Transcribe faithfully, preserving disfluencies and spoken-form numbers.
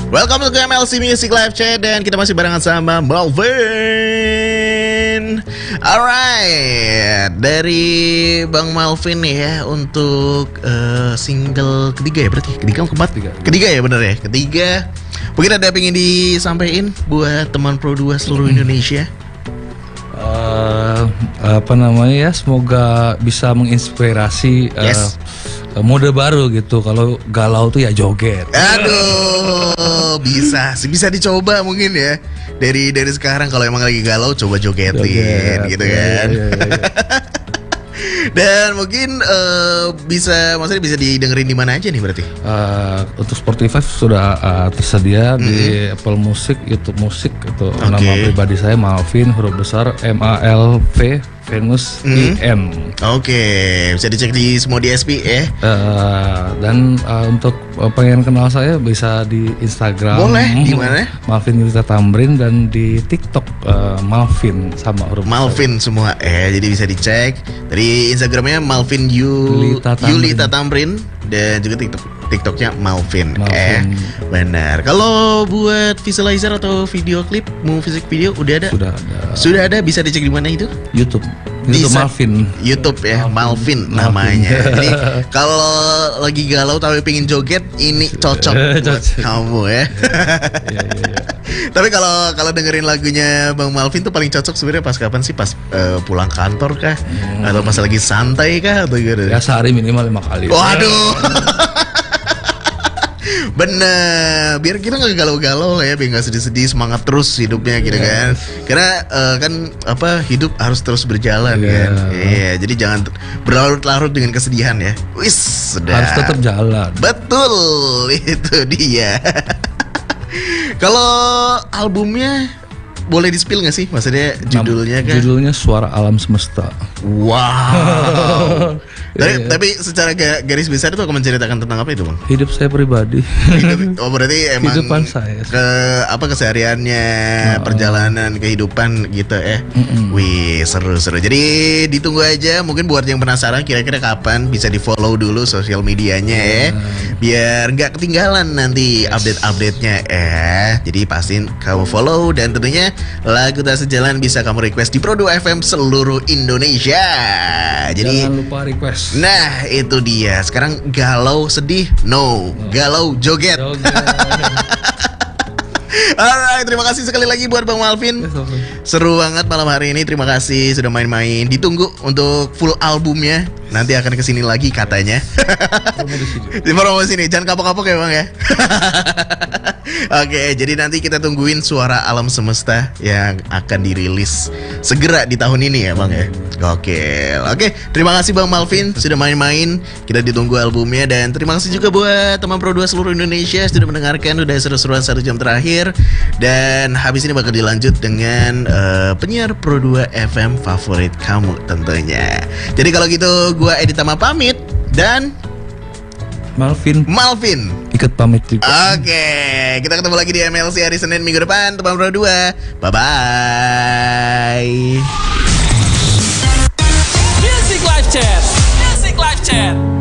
Welcome to M L C Music Live Chat. Dan kita masih barengan sama Malvin. Alright, dari Bang Malvin nih ya, untuk uh, single ketiga ya berarti? Ketiga atau keempat? Ketiga. Ketiga ya bener ya? Ketiga. Mungkin ada yang pengen disampaikan buat teman Pro dua seluruh Indonesia? Uh, apa namanya ya, semoga bisa menginspirasi yes. uh, mode baru gitu. Kalau galau tuh ya joget. Aduh, bisa sih, bisa dicoba mungkin ya. Dari dari sekarang kalau emang lagi galau coba jogetin joget, gitu kan. Iya, iya, iya. Dan mungkin uh, bisa, maksudnya bisa didengerin di mana aja nih berarti? Uh, untuk Spotify sudah uh, tersedia mm-hmm. di Apple Music, YouTube Music itu. Okay. Nama pribadi saya Malvin, huruf besar M A L V Venus I M. Oke, okay. Bisa dicek di semua D S P ya. Uh, dan uh, untuk uh, pengen kenal saya bisa di Instagram. Boleh, di mana? Malvin Yulita Tamrin, dan di TikTok uh, Malvin sama huruf Malvin besar. Semua eh jadi bisa dicek dari Instagramnya Malvin Yulita Tamrin. Yulita Tamrin, dan juga TikTok TikToknya Malvin. Malvin. Eh, benar. Kalau buat visualizer atau video klip, mau musik video udah ada? Sudah ada. Sudah ada, bisa dicek di mana itu? YouTube. YouTube bisa. Malvin. YouTube ya, Malvin, Malvin namanya. Jadi kalau lagi galau tapi pengen joget, ini cocok buat kamu ya. Iya, iya, iya. Tapi kalau kalau dengerin lagunya Bang Malvin tuh paling cocok sebenarnya pas kapan sih? Pas uh, pulang kantor kah? Hmm. Atau pas lagi santai kah? Atau gitu? Ya sehari minimal lima kali. Waduh. Bener, biar kita nggak galau-galau ya, biar nggak sedih-sedih, semangat terus hidupnya gitu kan. Karena uh, kan apa, hidup harus terus berjalan yeah. kan. Iya, yeah, jadi jangan berlarut-larut dengan kesedihan ya. Wis, sudah. Harus tetap jalan. Betul, itu dia. Kalau albumnya boleh di-spill nggak sih? Maksudnya judulnya kan? Judulnya Suara Alam Semesta. Wow. Tapi, yeah. tapi secara garis besar itu akan menceritakan tentang apa itu, Bang? Hidup saya pribadi. Hidup, oh berarti emang kehidupan saya. Ke apa kesehariannya, oh. perjalanan kehidupan gitu ya. Mm-mm. Wih, seru-seru. Jadi ditunggu aja. Mungkin buat yang penasaran kira-kira kapan, bisa di-follow dulu sosial medianya ya. Biar nggak ketinggalan nanti yes. update-update-nya eh. Jadi pastiin kamu follow, dan tentunya lagu tak sejalan bisa kamu request di Pro dua F M seluruh Indonesia. Jadi jangan lupa request. Nah itu dia. Sekarang galau sedih no, galau joget, joget. Alright, terima kasih sekali lagi buat Bang Malvin. Seru banget malam hari ini. Terima kasih sudah main-main. Ditunggu untuk full albumnya. Nanti akan kesini lagi katanya. Di promo sini. Jangan kapok-kapok ya Bang ya. Oke, jadi nanti kita tungguin Suara Alam Semesta yang akan dirilis segera di tahun ini ya Bang ya. Oke, oke. Terima kasih Bang Malvin sudah main-main. Kita ditunggu albumnya, dan terima kasih juga buat teman Pro dua seluruh Indonesia sudah mendengarkan. Udah seru-seruan satu jam terakhir, dan habis ini bakal dilanjut dengan uh, penyiar Pro dua F M favorit kamu tentunya. Jadi kalau gitu, gua Editama pamit, dan Malvin Malvin ikut pamit juga. Oke, kita ketemu lagi di M L C hari Senin minggu depan, teman Pro dua. Bye-bye. Music Live Chat. Music Live Chat.